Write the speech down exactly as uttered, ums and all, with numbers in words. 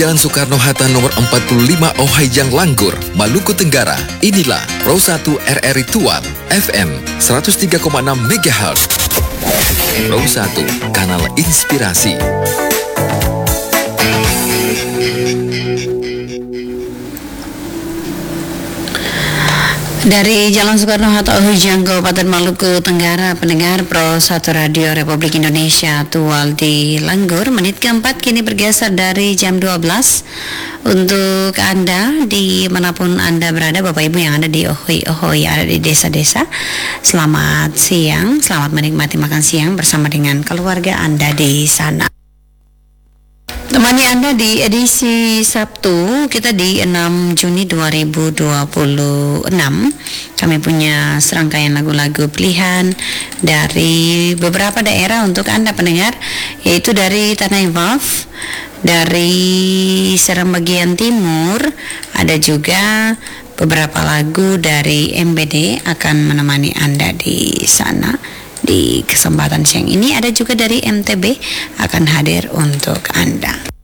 Jalan Soekarno-Hatta nomor empat puluh lima Ohayjang Langgur, Maluku Tenggara. Inilah Pro satu R R I Tual, F M seratus tiga koma enam megahertz. Pro satu, kanal inspirasi. Dari Jalan Soekarno-Hatta Ohayjang Kabupaten Maluku Tenggara, pendengar Pro satu Radio Republik Indonesia Tual di Langgur, menit keempat kini bergeser dari jam dua belas. Untuk Anda dimanapun Anda berada, Bapak Ibu yang ada di Ohoy-Ohoy, ada di desa-desa, selamat siang, selamat menikmati makan siang bersama dengan keluarga Anda di sana. Temani Anda di edisi Sabtu, kita di enam Juni dua ribu dua puluh enam. Kami punya serangkaian lagu-lagu pilihan dari beberapa daerah untuk Anda pendengar, yaitu dari Tanah Iwaf, dari Seram bagian timur, ada juga beberapa lagu dari M B D akan menemani Anda di sana. Di kesempatan siang ini ada juga dari M T B akan hadir untuk Anda.